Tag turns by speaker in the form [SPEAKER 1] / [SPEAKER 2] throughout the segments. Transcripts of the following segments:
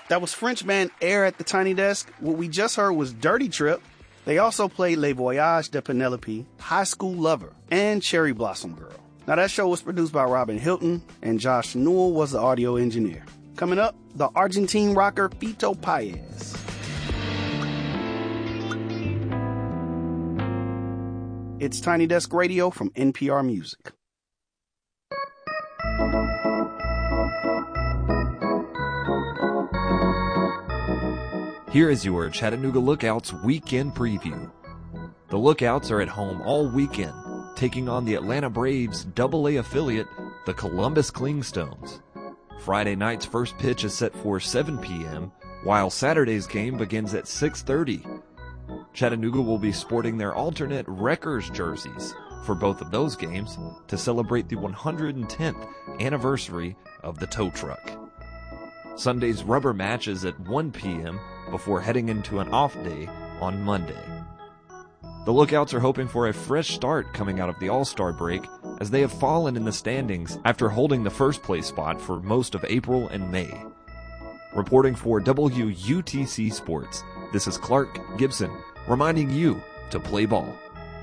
[SPEAKER 1] That was French band Air at the Tiny Desk. What we just heard was Dirty Trip. They also played Les Voyages de Penelope, High School Lover, and Cherry Blossom Girl. Now that show was produced by Robin Hilton, and Josh Newell was the audio engineer. Coming up, the Argentine rocker Fito Paez. It's Tiny Desk Radio from NPR Music.
[SPEAKER 2] Here is your Chattanooga Lookouts weekend preview. The Lookouts are at home all weekend, taking on the Atlanta Braves' AA affiliate, the Columbus Clingstones. Friday night's first pitch is set for 7 p.m., while Saturday's game begins at 6:30. Chattanooga will be sporting their alternate Wreckers jerseys for both of those games to celebrate the 110th anniversary of the tow truck. Sunday's rubber match is at 1 p.m. before heading into an off day on Monday. The Lookouts are hoping for a fresh start coming out of the All-Star break, as they have fallen in the standings after holding the first place spot for most of April and May. Reporting for WUTC Sports, this is Clark Gibson, reminding you to play ball.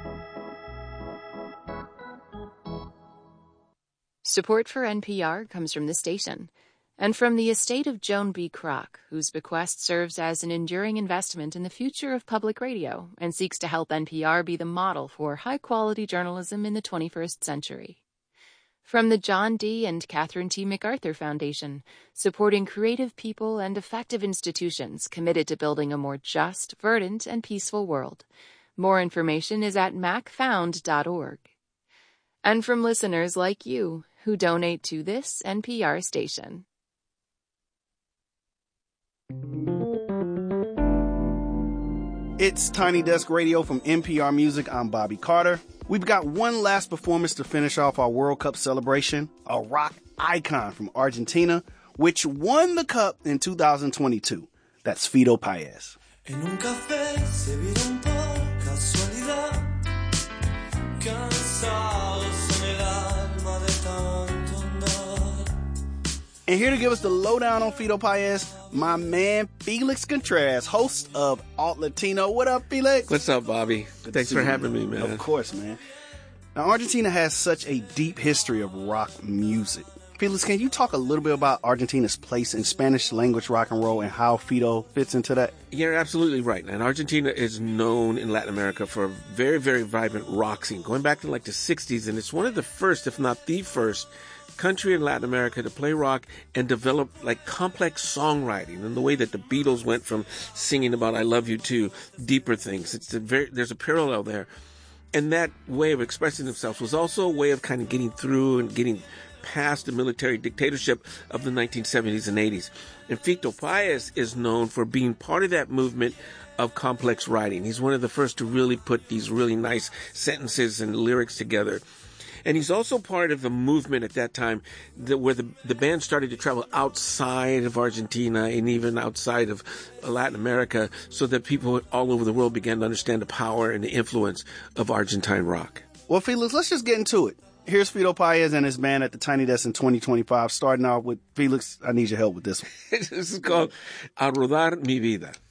[SPEAKER 3] Support for NPR comes from the station and from the estate of Joan B. Kroc, whose bequest serves as an enduring investment in the future of public radio and seeks to help NPR be the model for high-quality journalism in the 21st century. From the John D. and Catherine T. MacArthur Foundation, supporting creative people and effective institutions committed to building a more just, verdant, and peaceful world. More information is at macfound.org. And from listeners like you, who donate to this NPR station.
[SPEAKER 1] It's Tiny Desk Radio from NPR Music. I'm Bobby Carter. We've got one last performance to finish off our World Cup celebration, a rock icon from Argentina, which won the cup in 2022. That's Fito Paez.
[SPEAKER 4] En un café se vieron por casualidad, cansados en el alma de tanto andar.
[SPEAKER 1] And here to give us the lowdown on Fito Paez, my man Felix Contreras, host of Alt Latino. What up, Felix?
[SPEAKER 5] What's up, Bobby? Thanks for having me, man.
[SPEAKER 1] Of course, man. Now, Argentina has such a deep history of rock music. Felix, can you talk a little bit about Argentina's place in Spanish-language rock and roll and how Fito fits into that?
[SPEAKER 5] You're absolutely right. And Argentina is known in Latin America for a very, very vibrant rock scene, going back to like the 60s. And it's one of the first, if not the first, country in Latin America to play rock and develop like complex songwriting and the way that the Beatles went from singing about I love you to deeper things. There's a parallel there. And that way of expressing themselves was also a way of kind of getting through and getting past the military dictatorship of the 1970s and 80s. And Fito Paez is known for being part of that movement of complex writing. He's one of the first to really put these really nice sentences and lyrics together. And he's also part of the movement at that time where the band started to travel outside of Argentina and even outside of Latin America, so that people all over the world began to understand the power and the influence of Argentine rock.
[SPEAKER 1] Well, Felix, let's just get into it. Here's Fito Paez and his band at the Tiny Desk in 2025. Starting off with Felix, I need your help with this one.
[SPEAKER 5] This is called A Rodar Mi Vida.